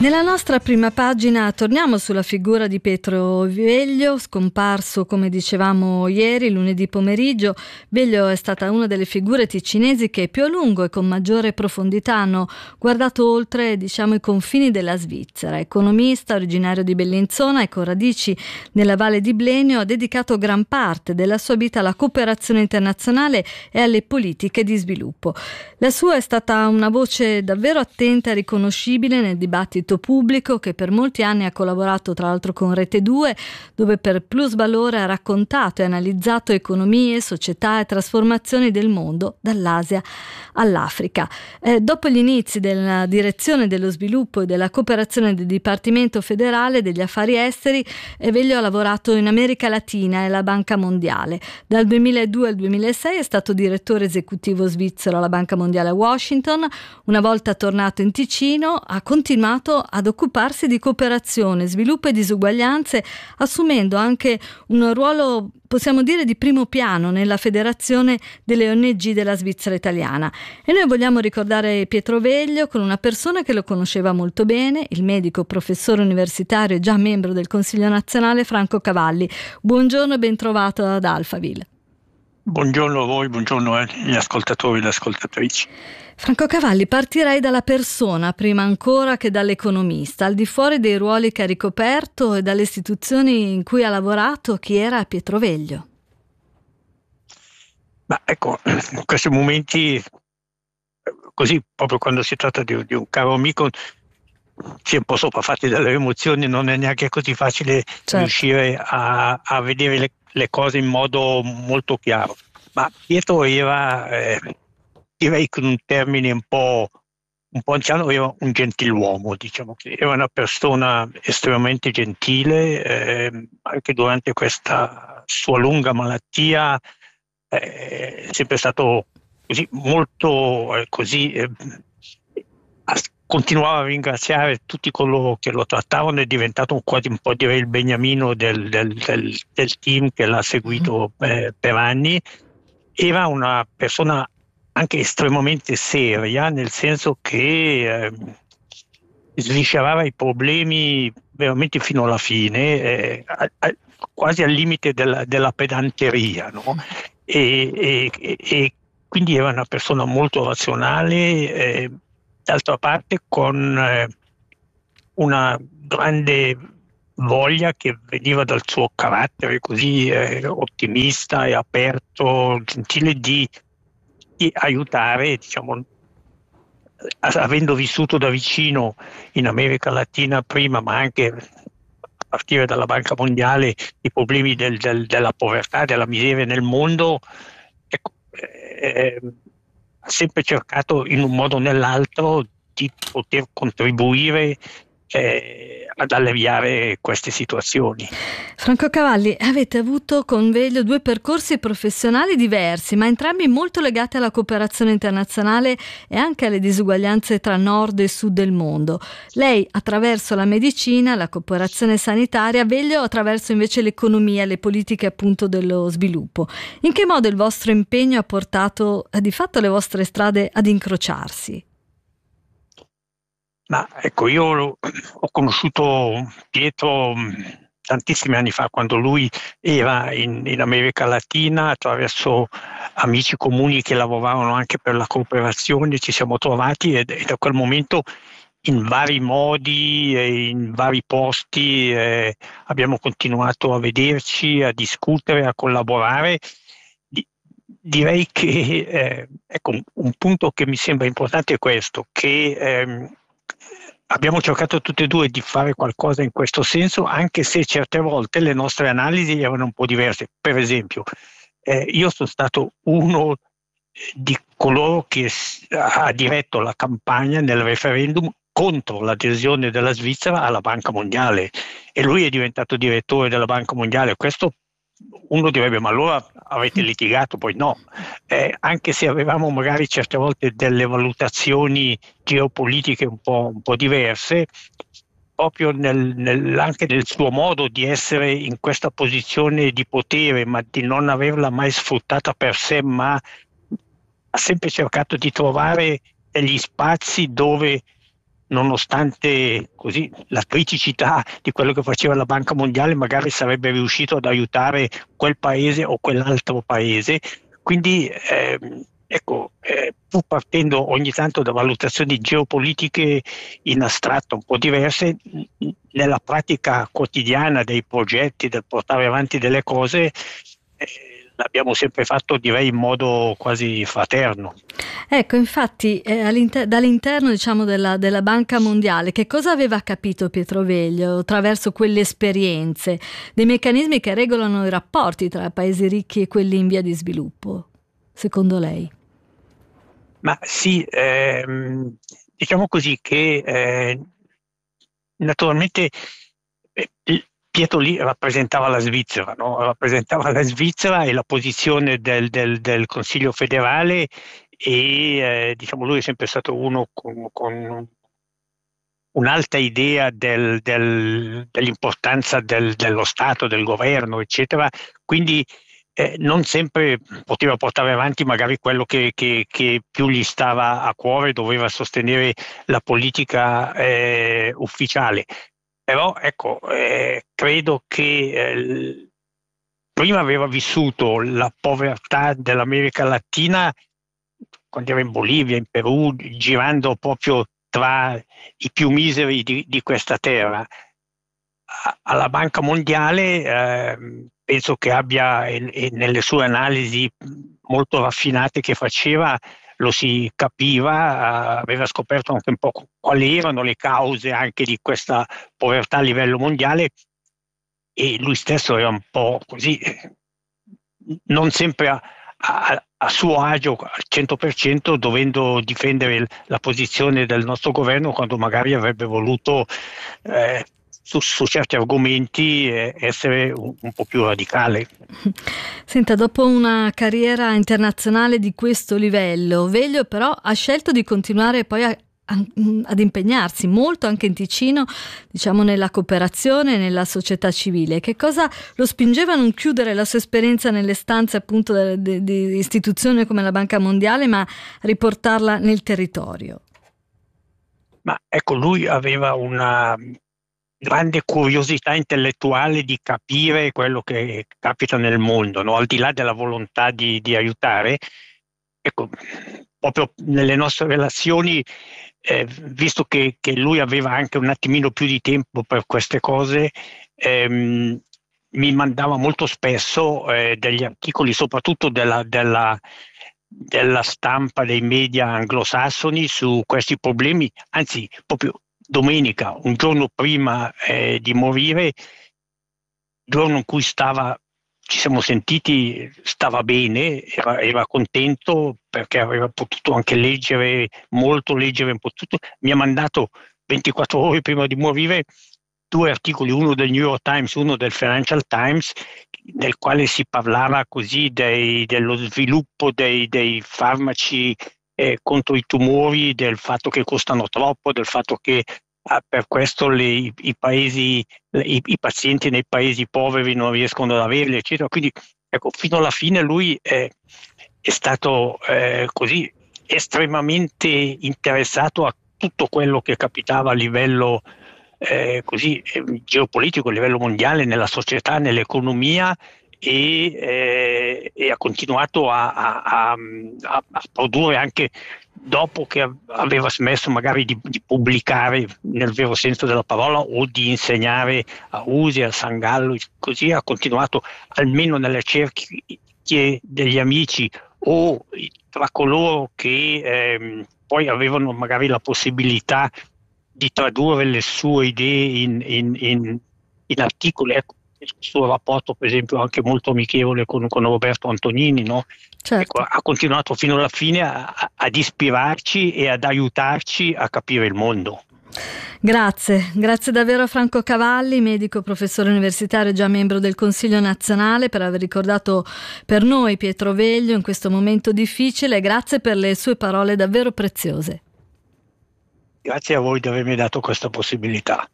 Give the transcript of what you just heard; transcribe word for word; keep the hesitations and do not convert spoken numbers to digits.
Nella nostra prima pagina torniamo sulla figura di Pietro Veglio, scomparso come dicevamo ieri, lunedì pomeriggio. Veglio è stata una delle figure ticinesi che più a lungo e con maggiore profondità hanno guardato oltre, diciamo, i confini della Svizzera. Economista, originario di Bellinzona e con radici nella Valle di Blenio, ha dedicato gran parte della sua vita alla cooperazione internazionale e alle politiche di sviluppo. La sua è stata una voce davvero attenta e riconoscibile nel dibattito pubblico, che per molti anni ha collaborato tra l'altro con Rete due, dove per Plus Valore ha raccontato e analizzato economie, società e trasformazioni del mondo dall'Asia all'Africa. Eh, dopo gli inizi della direzione dello sviluppo e della cooperazione del Dipartimento Federale degli Affari Esteri, eh, Veglio ha lavorato in America Latina e alla Banca Mondiale. Dal duemiladue al duemilasei è stato direttore esecutivo svizzero alla Banca Mondiale a Washington. Una volta tornato in Ticino ha continuato ad occuparsi di cooperazione, sviluppo e disuguaglianze, assumendo anche un ruolo, possiamo dire, di primo piano nella Federazione delle O N G della Svizzera italiana. E noi vogliamo ricordare Pietro Veglio con una persona che lo conosceva molto bene, il medico, professore universitario e già membro del Consiglio nazionale Franco Cavalli. Buongiorno e ben trovato ad Alphaville. Buongiorno a voi, buongiorno agli ascoltatori e alle ascoltatrici. Franco Cavalli, partirei dalla persona prima ancora che dall'economista. Al di fuori dei ruoli che ha ricoperto e dalle istituzioni in cui ha lavorato, chi era Pietro Veglio? Ma ecco, in questi momenti, così proprio quando si tratta di, di un caro amico, si è un po' sopraffatti dalle emozioni, non è neanche così facile certo. riuscire a, a vedere le, le cose in modo molto chiaro. Ma Pietro era... Eh, direi con un termine un po', un po' anziano, era un gentiluomo, diciamo che era una persona estremamente gentile, eh, anche durante questa sua lunga malattia eh, è sempre stato così molto eh, così eh, continuava a ringraziare tutti coloro che lo trattavano, è diventato quasi un po' direi il beniamino del, del, del, del team che l'ha seguito eh, per anni. Era una persona anche estremamente seria, nel senso che eh, sviscerava i problemi veramente fino alla fine, eh, a, a, quasi al limite della, della pedanteria, no? e, e, e quindi era una persona molto razionale, eh, d'altra parte con eh, una grande voglia che veniva dal suo carattere così eh, ottimista e aperto, gentile, di di aiutare, diciamo, avendo vissuto da vicino in America Latina prima, ma anche a partire dalla Banca Mondiale, i problemi del, del, della povertà, della miseria nel mondo, ecco, eh, ha sempre cercato in un modo o nell'altro di poter contribuire Eh, ad alleviare queste situazioni. Franco Cavalli, avete avuto con Veglio due percorsi professionali diversi, ma entrambi molto legati alla cooperazione internazionale e anche alle disuguaglianze tra nord e sud del mondo. Lei attraverso la medicina, la cooperazione sanitaria, Veglio attraverso invece l'economia, le politiche appunto dello sviluppo. In che modo il vostro impegno ha portato eh, di fatto le vostre strade ad incrociarsi? Ma ecco, io ho conosciuto Pietro tantissimi anni fa, quando lui era in, in America Latina, attraverso amici comuni che lavoravano anche per la cooperazione, ci siamo trovati e, e da quel momento in vari modi e in vari posti eh, abbiamo continuato a vederci, a discutere, a collaborare. Di, direi che eh, ecco, un, un punto che mi sembra importante è questo, che eh, abbiamo cercato tutte e due di fare qualcosa in questo senso, anche se certe volte le nostre analisi erano un po' diverse. Per esempio, eh, io sono stato uno di coloro che ha diretto la campagna nel referendum contro l'adesione della Svizzera alla Banca Mondiale, e lui è diventato direttore della Banca Mondiale. Questo uno direbbe: ma allora avete litigato? Poi no, eh, anche se avevamo magari certe volte delle valutazioni geopolitiche un po', un po' diverse, proprio nel, nel, anche nel suo modo di essere in questa posizione di potere, ma di non averla mai sfruttata per sé, ma ha sempre cercato di trovare degli spazi dove nonostante così la criticità di quello che faceva la Banca Mondiale, magari sarebbe riuscito ad aiutare quel paese o quell'altro paese. Quindi ehm, ecco, eh, pur partendo ogni tanto da valutazioni geopolitiche in astratto un po' diverse, nella pratica quotidiana dei progetti, del portare avanti delle cose, eh, l'abbiamo sempre fatto, direi, in modo quasi fraterno. Ecco, infatti, eh, all'inter- dall'interno, diciamo, della, della Banca Mondiale, che cosa aveva capito Pietro Veglio attraverso quelle esperienze, dei meccanismi che regolano i rapporti tra paesi ricchi e quelli in via di sviluppo, secondo lei? Ma sì, ehm, diciamo così che eh, naturalmente eh, Pietro lì rappresentava la Svizzera, no? Rappresentava la Svizzera e la posizione del, del, del Consiglio federale, e eh, diciamo lui è sempre stato uno con, con un'alta idea del, del, dell'importanza del, dello Stato, del governo, eccetera. Quindi eh, non sempre poteva portare avanti magari quello che, che, che più gli stava a cuore, doveva sostenere la politica eh, ufficiale. Però ecco, eh, credo che eh, prima aveva vissuto la povertà dell'America Latina quando era in Bolivia, in Perù, girando proprio tra i più miseri di, di questa terra. Alla Banca Mondiale eh, penso che abbia, e, e nelle sue analisi molto raffinate che faceva, lo si capiva, eh, aveva scoperto anche un po' quali erano le cause anche di questa povertà a livello mondiale, e lui stesso era un po' così, non sempre a, a, a suo agio al cento per cento, dovendo difendere la posizione del nostro governo quando magari avrebbe voluto eh, su, su certi argomenti eh, essere un, un po' più radicale. Senta, dopo una carriera internazionale di questo livello, Veglio però ha scelto di continuare poi a ad impegnarsi molto anche in Ticino, diciamo, nella cooperazione, nella società civile. Che cosa lo spingeva a non chiudere la sua esperienza nelle stanze appunto di, di istituzioni come la Banca Mondiale, ma riportarla nel territorio? Ma ecco, lui aveva una grande curiosità intellettuale di capire quello che capita nel mondo, no? Al di là della volontà di, di aiutare. Ecco, proprio nelle nostre relazioni, eh, visto che, che lui aveva anche un attimino più di tempo per queste cose, ehm, mi mandava molto spesso eh, degli articoli, soprattutto della, della, della stampa, dei media anglosassoni su questi problemi, anzi proprio domenica, un giorno prima eh, di morire, giorno in cui stava ci siamo sentiti, stava bene, era, era contento perché aveva potuto anche leggere, molto leggere un po' tutto. Mi ha mandato ventiquattro ore prima di morire due articoli, uno del New York Times, uno del Financial Times, nel quale si parlava così dei, dello sviluppo dei, dei farmaci eh, contro i tumori, del fatto che costano troppo, del fatto che Ah, per questo le, i, i paesi, i, i pazienti nei paesi poveri non riescono ad averli, eccetera. Quindi, ecco, fino alla fine lui è, è stato eh, così estremamente interessato a tutto quello che capitava a livello eh, così eh, geopolitico, a livello mondiale, nella società, nell'economia, e, eh, e ha continuato a, a, a, a produrre anche dopo che aveva smesso magari di, di pubblicare nel vero senso della parola o di insegnare a U S I, a San Gallo, così ha continuato almeno nelle cerchie degli amici o tra coloro che ehm, poi avevano magari la possibilità di tradurre le sue idee in, in, in, in articoli. Ecco, il suo rapporto per esempio anche molto amichevole con, con Roberto Antonini, no? Certo. Ecco, ha continuato fino alla fine a, a, ad ispirarci e ad aiutarci a capire il mondo. Grazie, grazie davvero a Franco Cavalli, medico, professore universitario, già membro del Consiglio nazionale, per aver ricordato per noi Pietro Veglio in questo momento difficile. Grazie per le sue parole davvero preziose. Grazie a voi di avermi dato questa possibilità.